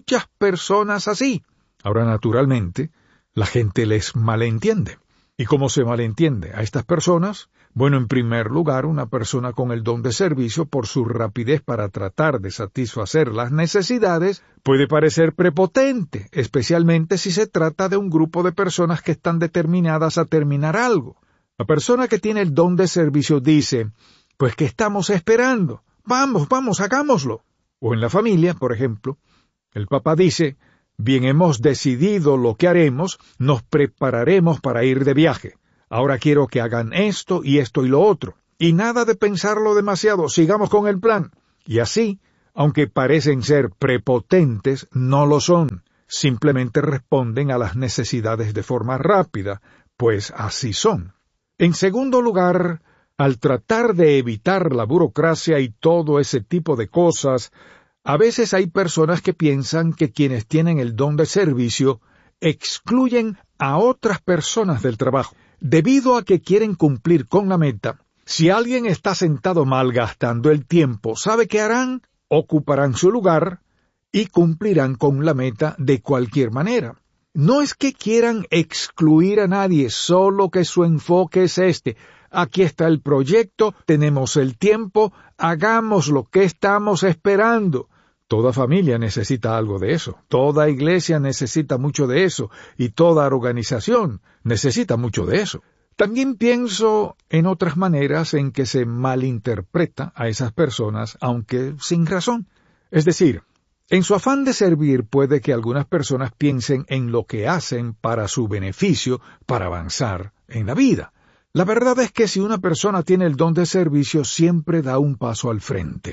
Speaker 2: personas así. Ahora, naturalmente, la gente les malentiende. ¿Y cómo se malentiende a estas personas? Bueno, en primer lugar, una persona con el don de servicio, por su rapidez para tratar de satisfacer las necesidades, puede parecer prepotente, especialmente si se trata de un grupo de personas que están determinadas a terminar algo. La persona que tiene el don de servicio dice, pues ¿qué estamos esperando? Vamos, hagámoslo. O en la familia, por ejemplo, el papá dice, Bien, hemos decidido lo que haremos, nos prepararemos para ir de viaje. Ahora quiero que hagan esto y lo otro. Y nada de pensarlo demasiado, sigamos con el plan. Y así, aunque parecen ser prepotentes, no lo son. Simplemente responden a las necesidades de forma rápida, pues así son. En segundo lugar, al tratar de evitar la burocracia y todo ese tipo de cosas, a veces hay personas que piensan que quienes tienen el don de servicio excluyen a otras personas del trabajo. Debido a que quieren cumplir con la meta, si alguien está sentado malgastando el tiempo, ¿sabe qué harán? Ocuparán su lugar y cumplirán con la meta de cualquier manera. No es que quieran excluir a nadie, solo que su enfoque es este. Aquí está el proyecto, tenemos el tiempo, hagamos lo que estamos esperando. Toda familia necesita algo de eso, toda iglesia necesita mucho de eso, y toda organización necesita mucho de eso. También pienso en otras maneras en que se malinterpreta a esas personas, aunque sin razón. Es decir, en su afán de servir puede que algunas personas piensen en lo que hacen para su beneficio, para avanzar en la vida. La verdad es que si una persona tiene el don de servicio, siempre da un paso al frente.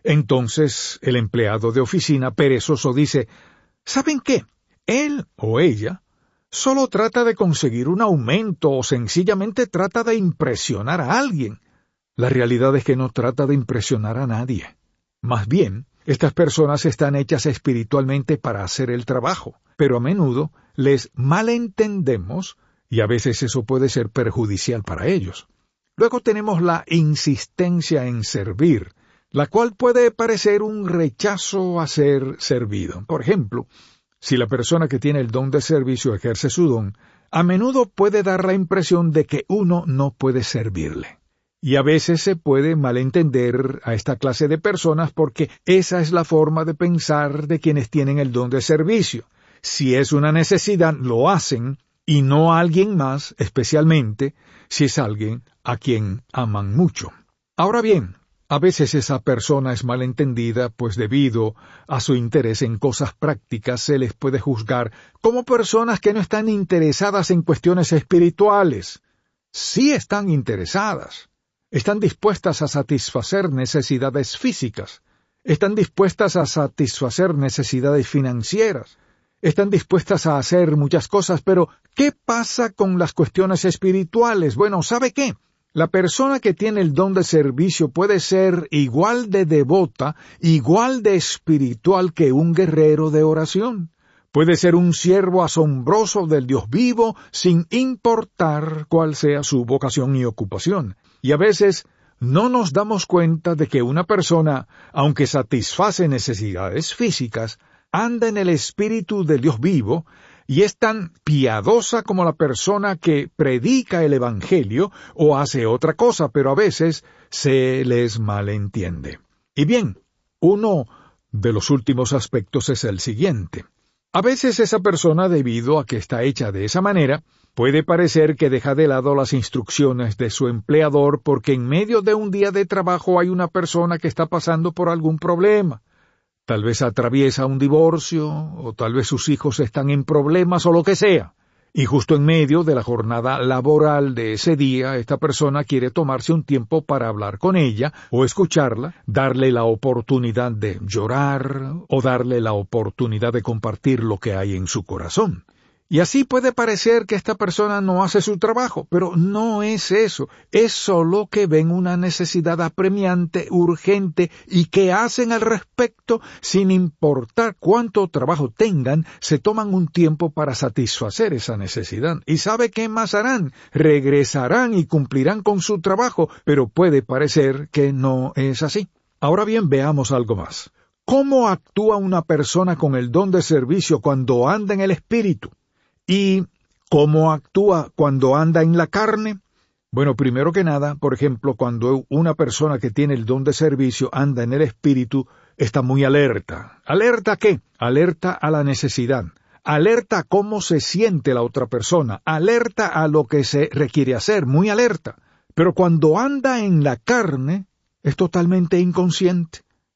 Speaker 2: Entonces el empleado de oficina perezoso dice, ¿saben qué? Él o ella solo trata de conseguir un aumento o sencillamente trata de impresionar a alguien. La realidad es que no trata de impresionar a nadie. Más bien, estas personas están hechas espiritualmente para hacer el trabajo, pero a menudo les malentendemos y a veces eso puede ser perjudicial para ellos. Luego tenemos la insistencia en servir, la cual puede parecer un rechazo a ser servido. Por ejemplo, si la persona que tiene el don de servicio ejerce su don, a menudo puede dar la impresión de que uno no puede servirle. Y a veces se puede malentender a esta clase de personas porque esa es la forma de pensar de quienes tienen el don de servicio. Si es una necesidad, lo hacen, y no a alguien más, especialmente si es alguien a quien aman mucho. Ahora bien, a veces esa persona es malentendida, pues debido a su interés en cosas prácticas se les puede juzgar como personas que no están interesadas en cuestiones espirituales. Sí están interesadas. Están dispuestas a satisfacer necesidades físicas. Están dispuestas a satisfacer necesidades financieras. Están dispuestas a hacer muchas cosas, pero ¿qué pasa con las cuestiones espirituales? Bueno, ¿sabe qué? La persona que tiene el don de servicio puede ser igual de devota, igual de espiritual que un guerrero de oración. Puede ser un siervo asombroso del Dios vivo, sin importar cuál sea su vocación y ocupación. Y a veces no nos damos cuenta de que una persona, aunque satisface necesidades físicas, anda en el espíritu del Dios vivo, y es tan piadosa como la persona que predica el Evangelio o hace otra cosa, pero a veces se les malentiende. Y bien, uno de los últimos aspectos es el siguiente. A veces esa persona, debido a que está hecha de esa manera, puede parecer que deja de lado las instrucciones de su empleador porque en medio de un día de trabajo hay una persona que está pasando por algún problema. Tal vez atraviesa un divorcio, o tal vez sus hijos están en problemas, o lo que sea. Y justo en medio de la jornada laboral de ese día, esta persona quiere tomarse un tiempo para hablar con ella, o escucharla, darle la oportunidad de llorar, o darle la oportunidad de compartir lo que hay en su corazón. Y así puede parecer que esta persona no hace su trabajo, pero no es eso. Es solo que ven una necesidad apremiante, urgente, y que hacen al respecto, sin importar cuánto trabajo tengan, se toman un tiempo para satisfacer esa necesidad. ¿Y sabe qué más harán? Regresarán y cumplirán con su trabajo, pero puede parecer que no es así. Ahora bien, veamos algo más. ¿Cómo actúa una persona con el don de servicio cuando anda en el espíritu? ¿Y cómo actúa cuando anda en la carne? Bueno, primero que nada, por ejemplo, cuando una persona que tiene el don de servicio anda en el espíritu, está muy alerta. ¿Alerta a qué? Alerta a la necesidad. Alerta a cómo se siente la otra persona. Alerta a lo que se requiere hacer. Muy alerta. Pero cuando anda en la carne, es totalmente inconsciente.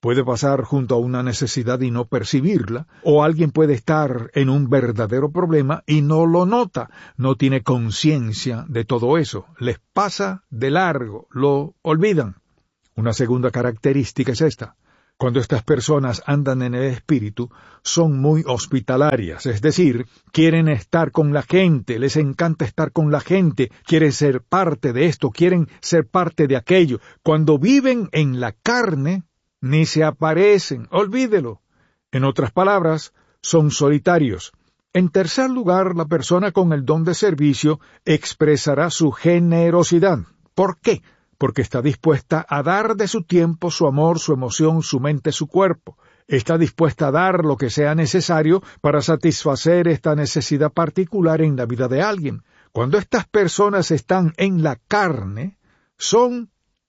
Speaker 2: Puede pasar junto a una necesidad y no percibirla, o alguien puede estar en un verdadero problema y no lo nota, no tiene conciencia de todo eso, les pasa de largo, lo olvidan. Una segunda característica es esta. Cuando estas personas andan en el espíritu, son muy hospitalarias, es decir, quieren estar con la gente, les encanta estar con la gente, quieren ser parte de esto, quieren ser parte de aquello. Cuando viven en la carne, ni se aparecen, olvídelo. En otras palabras, son solitarios. En tercer lugar, la persona con el don de servicio expresará su generosidad. ¿Por qué? Porque está dispuesta a dar de su tiempo, su amor, su emoción, su mente, su cuerpo. Está dispuesta a dar lo que sea necesario para satisfacer esta necesidad particular en la vida de alguien. Cuando estas personas están en la carne, son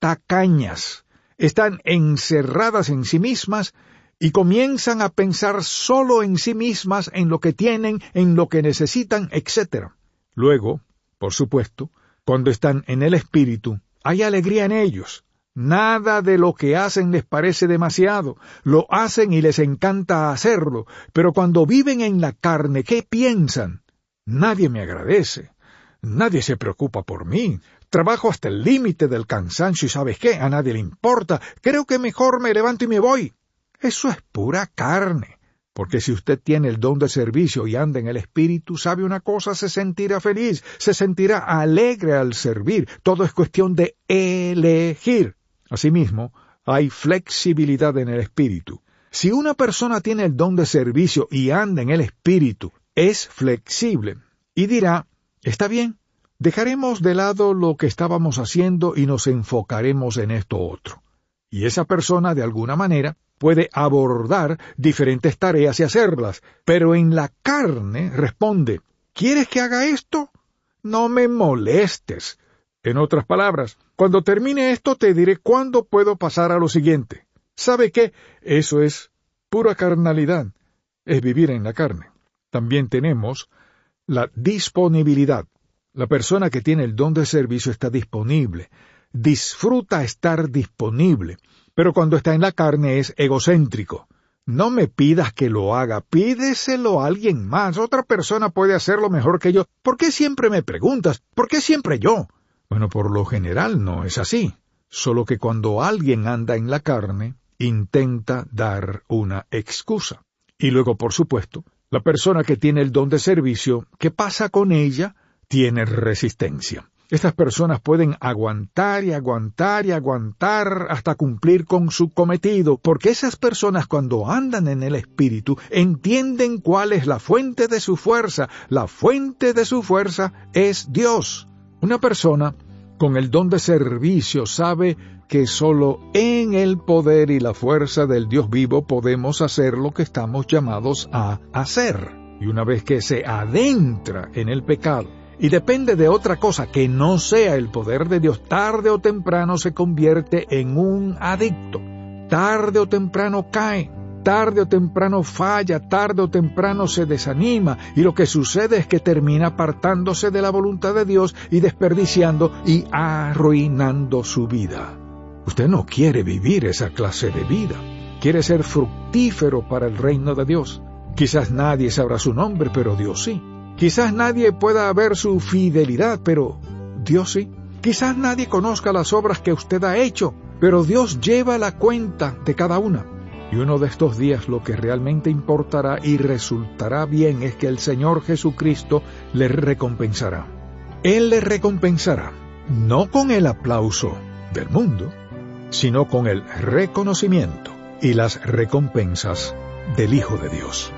Speaker 2: tacañas. Están encerradas en sí mismas y comienzan a pensar solo en sí mismas, en lo que tienen, en lo que necesitan, etc. Luego, por supuesto, cuando están en el espíritu, hay alegría en ellos. Nada de lo que hacen les parece demasiado. Lo hacen y les encanta hacerlo. Pero cuando viven en la carne, ¿qué piensan? Nadie me agradece. Nadie se preocupa por mí. Trabajo hasta el límite del cansancio y ¿sabes qué? A nadie le importa. Creo que mejor me levanto y me voy. Eso es pura carne. Porque si usted tiene el don de servicio y anda en el espíritu, ¿sabe una cosa? Se sentirá feliz, se sentirá alegre al servir. Todo es cuestión de elegir. Asimismo, hay flexibilidad en el espíritu. Si una persona tiene el don de servicio y anda en el espíritu, es flexible y dirá, está bien, dejaremos de lado lo que estábamos haciendo y nos enfocaremos en esto otro. Y esa persona, de alguna manera, puede abordar diferentes tareas y hacerlas, pero en la carne responde, ¿quieres que haga esto? No me molestes. En otras palabras, cuando termine esto te diré cuándo puedo pasar a lo siguiente. ¿Sabe qué? Eso es pura carnalidad, es vivir en la carne. También tenemos la disponibilidad. La persona que tiene el don de servicio está disponible, disfruta estar disponible, pero cuando está en la carne es egocéntrico. No me pidas que lo haga, pídeselo a alguien más, otra persona puede hacerlo mejor que yo. ¿Por qué siempre me preguntas? ¿Por qué siempre yo? Bueno, por lo general no es así, solo que cuando alguien anda en la carne, intenta dar una excusa. Y luego, por supuesto, la persona que tiene el don de servicio, ¿qué pasa con ella? Tiene resistencia. Estas personas pueden aguantar y aguantar y aguantar hasta cumplir con su cometido, porque esas personas cuando andan en el espíritu entienden cuál es la fuente de su fuerza. La fuente de su fuerza es Dios. Una persona con el don de servicio sabe que solo en el poder y la fuerza del Dios vivo podemos hacer lo que estamos llamados a hacer. Y una vez que se adentra en el pecado, y depende de otra cosa que no sea el poder de Dios, tarde o temprano se convierte en un adicto. Tarde o temprano cae, tarde o temprano falla, tarde o temprano se desanima, y lo que sucede es que termina apartándose de la voluntad de Dios y desperdiciando y arruinando su vida. Usted no quiere vivir esa clase de vida. Quiere ser fructífero para el reino de Dios. Quizás nadie sabrá su nombre, pero Dios sí. Quizás nadie pueda ver su fidelidad, pero Dios sí. Quizás nadie conozca las obras que usted ha hecho, pero Dios lleva la cuenta de cada una. Y uno de estos días lo que realmente importará y resultará bien es que el Señor Jesucristo le recompensará. Él le recompensará, no con el aplauso del mundo, sino con el reconocimiento y las recompensas del Hijo de Dios.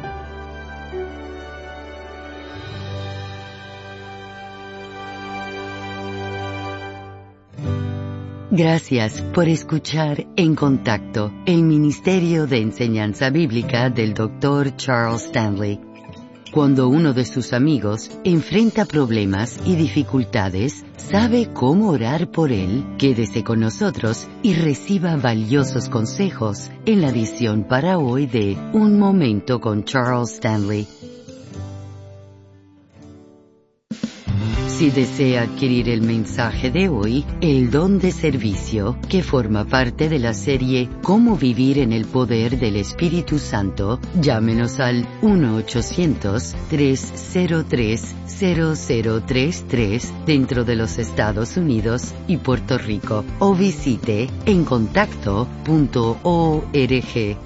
Speaker 1: Gracias por escuchar En Contacto, el Ministerio de Enseñanza Bíblica del Dr. Charles Stanley. Cuando uno de sus amigos enfrenta problemas y dificultades, sabe cómo orar por él. Quédese con nosotros y reciba valiosos consejos en la edición para hoy de Un Momento con Charles Stanley. Si desea adquirir el mensaje de hoy, El don de servicio, que forma parte de la serie Cómo vivir en el poder del Espíritu Santo, llámenos al 1-800-303-0033 dentro de los Estados Unidos y Puerto Rico, o visite encontacto.org.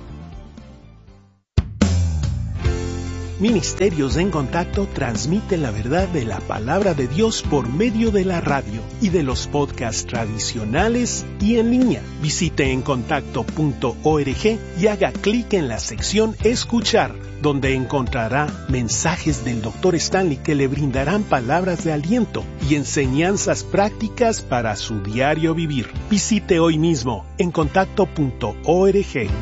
Speaker 3: Ministerios en Contacto transmite la verdad de la palabra de Dios por medio de la radio y de los podcasts tradicionales y en línea. Visite encontacto.org y haga clic en la sección Escuchar, donde encontrará mensajes del Dr. Stanley que le brindarán palabras de aliento y enseñanzas prácticas para su diario vivir. Visite hoy mismo encontacto.org.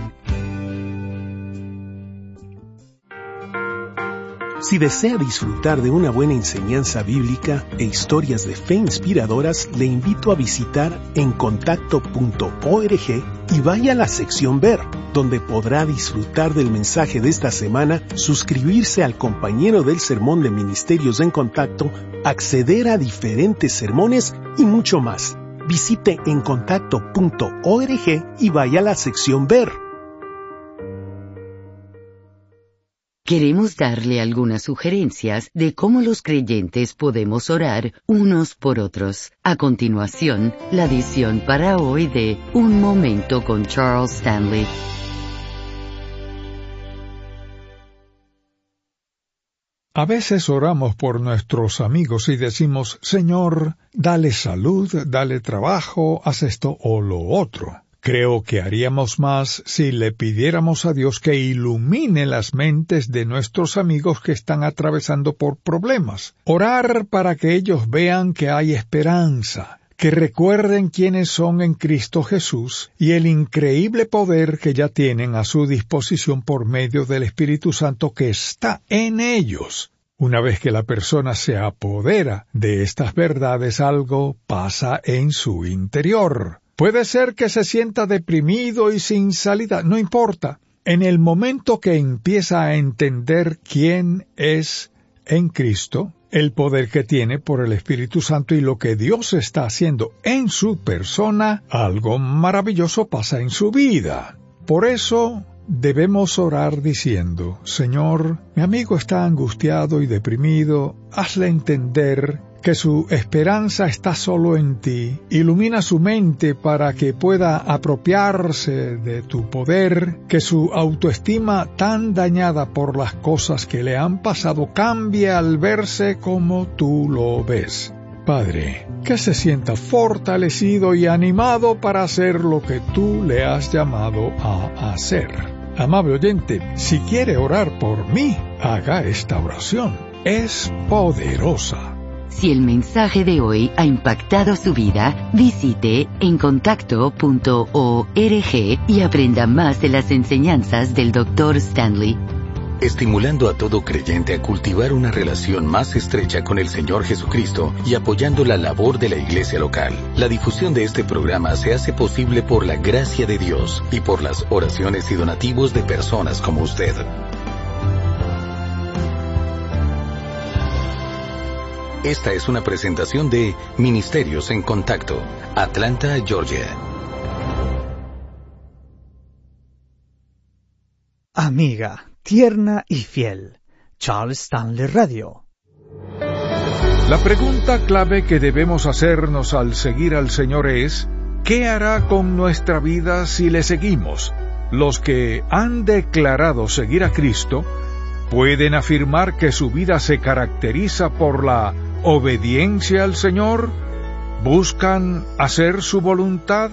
Speaker 3: Si desea disfrutar de una buena enseñanza bíblica e historias de fe inspiradoras, le invito a visitar encontacto.org y vaya a la sección Ver, donde podrá disfrutar del mensaje de esta semana, suscribirse al compañero del sermón de Ministerios en Contacto, acceder a diferentes sermones y mucho más. Visite encontacto.org y vaya a la sección Ver.
Speaker 1: Queremos darle algunas sugerencias de cómo los creyentes podemos orar unos por otros. A continuación, la edición para hoy de Un Momento con Charles Stanley.
Speaker 2: A veces oramos por nuestros amigos y decimos, Señor, dale salud, dale trabajo, haz esto o lo otro. Creo que haríamos más si le pidiéramos a Dios que ilumine las mentes de nuestros amigos que están atravesando por problemas. Orar para que ellos vean que hay esperanza, que recuerden quiénes son en Cristo Jesús y el increíble poder que ya tienen a su disposición por medio del Espíritu Santo que está en ellos. Una vez que la persona se apodera de estas verdades, algo pasa en su interior. Puede ser que se sienta deprimido y sin salida, no importa. En el momento que empieza a entender quién es en Cristo, el poder que tiene por el Espíritu Santo y lo que Dios está haciendo en su persona, algo maravilloso pasa en su vida. Por eso debemos orar diciendo, Señor, mi amigo está angustiado y deprimido, hazle entender que su esperanza está solo en ti. Ilumina su mente para que pueda apropiarse de tu poder, que su autoestima tan dañada por las cosas que le han pasado cambie al verse como tú lo ves. Padre, que se sienta fortalecido y animado para hacer lo que tú le has llamado a hacer. Amable oyente, si quiere orar por mí, haga esta oración. Es poderosa.
Speaker 1: Si el mensaje de hoy ha impactado su vida, visite encontacto.org y aprenda más de las enseñanzas del Dr. Stanley.
Speaker 5: Estimulando a todo creyente a cultivar una relación más estrecha con el Señor Jesucristo y apoyando la labor de la iglesia local. La difusión de este programa se hace posible por la gracia de Dios y por las oraciones y donativos de personas como usted. Esta es una presentación de Ministerios en Contacto, Atlanta, Georgia.
Speaker 6: Amiga, tierna y fiel, Charles Stanley Radio.
Speaker 2: La pregunta clave que debemos hacernos al seguir al Señor es, ¿qué hará con nuestra vida si le seguimos? Los que han declarado seguir a Cristo pueden afirmar que su vida se caracteriza por la obediencia al Señor. ¿Buscan hacer su voluntad?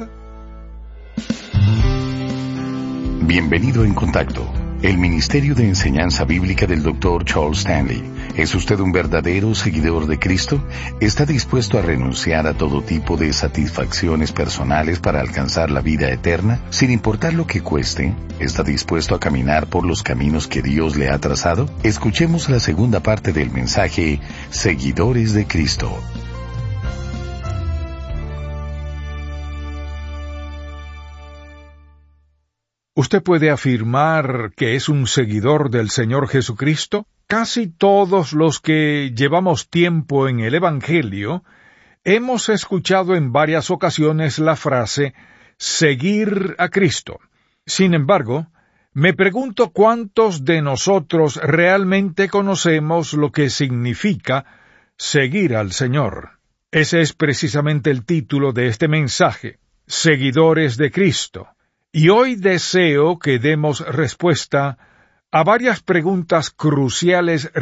Speaker 5: Bienvenido en Contacto, el Ministerio de Enseñanza Bíblica del Dr. Charles Stanley. ¿Es usted un verdadero seguidor de Cristo? ¿Está dispuesto a renunciar a todo tipo de satisfacciones personales para alcanzar la vida eterna, sin importar lo que cueste? ¿Está dispuesto a caminar por los caminos que Dios le ha trazado? Escuchemos la segunda parte del mensaje, Seguidores de Cristo.
Speaker 2: ¿Usted puede afirmar que es un seguidor del Señor Jesucristo? Casi todos los que llevamos tiempo en el Evangelio hemos escuchado en varias ocasiones la frase seguir a Cristo. Sin embargo, me pregunto cuántos de nosotros realmente conocemos lo que significa seguir al Señor. Ese es precisamente el título de este mensaje, Seguidores de Cristo. Y hoy deseo que demos respuesta a varias preguntas cruciales